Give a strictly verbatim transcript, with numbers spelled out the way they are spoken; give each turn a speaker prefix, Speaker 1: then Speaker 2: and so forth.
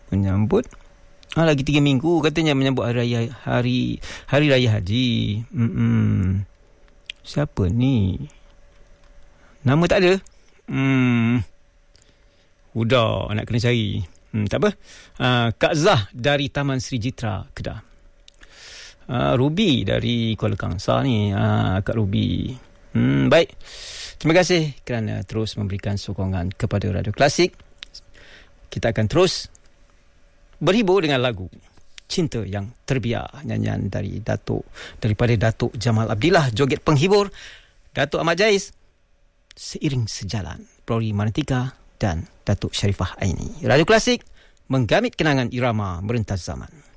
Speaker 1: menyambut ah, lagi tiga minggu katanya menyambut hari raya hari hari raya haji. Mm-mm. Siapa ni? Nama tak ada. Hmm. Udah nak kena cari. Hmm, tak apa. Uh, Kak Zah dari Taman Sri Jitra Kedah. Uh, Ruby dari Kuala Kangsar ni. Uh, Kak Ruby. Hmm, baik. Terima kasih kerana terus memberikan sokongan kepada Radio Klasik. Kita akan terus berhibur dengan lagu Cinta Yang Terbiar, nyanyian dari Datuk, daripada Datuk Jamal Abdillah, joget penghibur Datuk Ahmad Jais, seiring sejalan Flori Manatika dan Datuk Sharifah Aini. Radio Klasik menggamit kenangan irama merentas zaman.